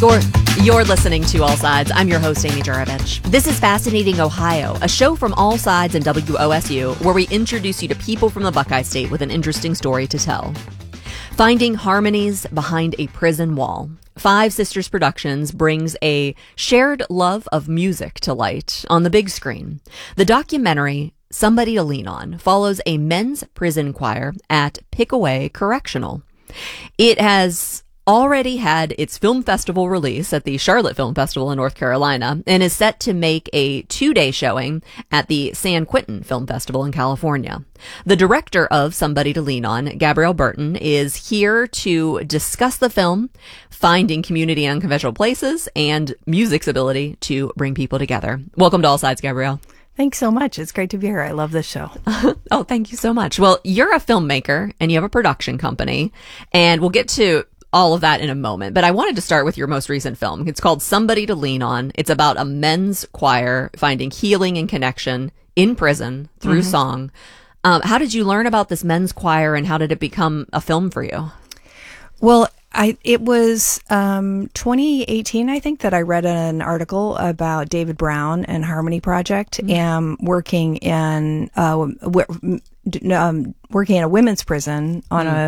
You're listening to All Sides. I'm your host, Amy Juravich. This is Fascinating Ohio, a show from All Sides and WOSU, where we introduce you to people from the Buckeye State with an interesting story to tell. Finding harmonies behind a prison wall. Five Sisters Productions brings a shared love of music to light on the big screen. The documentary, Somebody to Lean On, follows a men's prison choir at Pickaway Correctional. It has already had its film festival release at the Charlotte Film Festival in North Carolina and is set to make a 2-day showing at the San Quentin Film Festival in California. The director of Somebody to Lean On, Gabrielle Burton, is here to discuss the film, finding community in unconventional places, and music's ability to bring people together. Welcome to All Sides, Gabrielle. Thanks so much. It's great to be here. I love this show. Oh, thank you so much. Well, you're a filmmaker and you have a production company, and we'll get to all of that in a moment. But I wanted to start with your most recent film. It's called Somebody to Lean On. It's about a men's choir finding healing and connection in prison through song. How did you learn about this men's choir, and how did it become a film for you? Well, it was 2018, I think, that I read an article about David Brown and Harmony Project, and working in a women's prison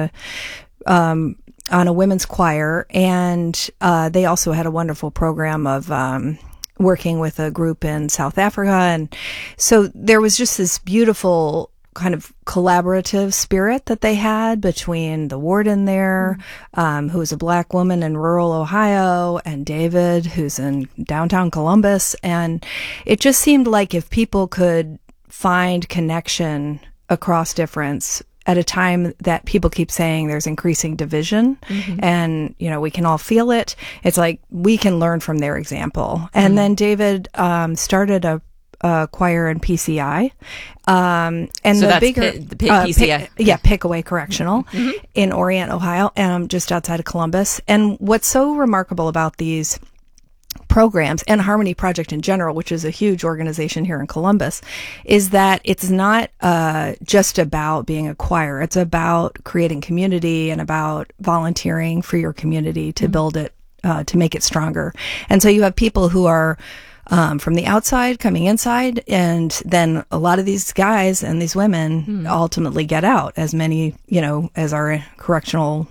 on a women's choir, and they also had a wonderful program of working with a group in South Africa, and so there was just this beautiful kind of collaborative spirit that they had between the warden there, who was a Black woman in rural Ohio, and David, who's in downtown Columbus. And it just seemed like if people could find connection across difference at a time that people keep saying there's increasing division, and, you know, we can all feel it. It's like we can learn from their example. And then David started a choir in PCI, and so the that's bigger PCI, Pickaway Correctional in Orient, Ohio, just outside of Columbus. And what's so remarkable about these programs and Harmony Project in general, which is a huge organization here in Columbus, is that it's not just about being a choir. It's about creating community and about volunteering for your community to build it, to make it stronger. And so you have people who are from the outside coming inside, and then a lot of these guys and these women ultimately get out, as many, as our correctional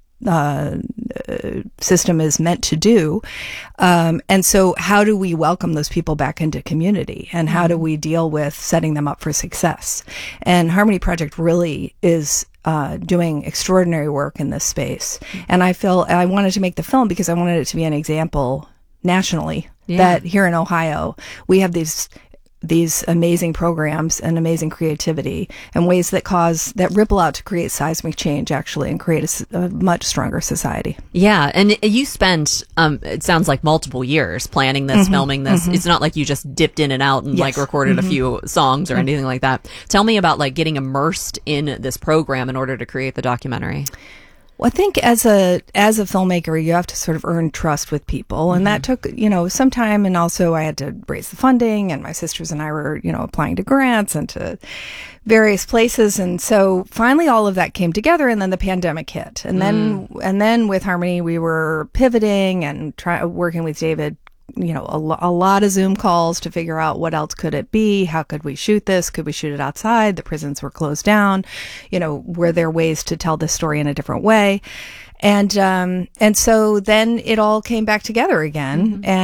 system is meant to do. And so how do we welcome those people back into community, and how do we deal with setting them up for success? And Harmony Project really is doing extraordinary work in this space. And I wanted to make the film because I wanted it to be an example nationally that here in Ohio, we have these amazing programs and amazing creativity and ways that ripple out to create seismic change, actually, and create a much stronger society. Yeah. And you spent, it sounds like multiple years planning this, filming this. It's not like you just dipped in and out and recorded a few songs or anything like that. Tell me about getting immersed in this program in order to create the documentary. Well, I think as a filmmaker, you have to sort of earn trust with people. And that took, some time. And also I had to raise the funding, and my sisters and I were, applying to grants and to various places. And so finally all of that came together, and then the pandemic hit. And then with Harmony, we were pivoting and working with David, a lot of Zoom calls to figure out what else could it be? How could we shoot this? Could we shoot it outside? The prisons were closed down. Were there ways to tell this story in a different way? And so then it all came back together again.